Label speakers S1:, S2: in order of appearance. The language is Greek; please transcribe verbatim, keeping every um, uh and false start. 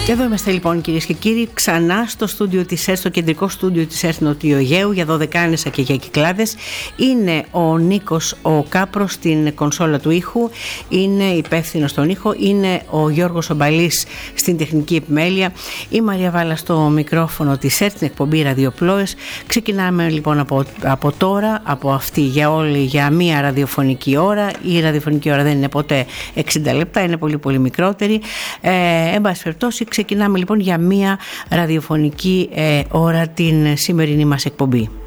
S1: Εδώ είμαστε λοιπόν, κυρίες και κύριοι, ξανά στο στούντιο της ΕΡΤ, στο κεντρικό στούντιο της ΕΡΤ Νοτιού Αιγαίου, για Δωδεκάνησα και για Κυκλάδες. Είναι ο Νίκος ο Κάπρος στην κονσόλα του ήχου, είναι υπεύθυνος στον ήχο, είναι ο Γιώργος Ομπαλής στην τεχνική επιμέλεια, η Μαρία Βάλα στο μικρόφωνο της ΕΡΤ, στην εκπομπή Ραδιοπλόες. Ξεκινάμε λοιπόν από, από τώρα, από αυτή για όλη, για μία ραδιοφωνική ώρα. Η ραδιοφωνική ώρα δεν είναι ποτέ εξήντα λεπτά, είναι πολύ πολύ μικρότερη. Ε, εν πάση περιπτώσει, ξεκινάμε λοιπόν για μία ραδιοφωνική ε, ώρα την σημερινή μας εκπομπή.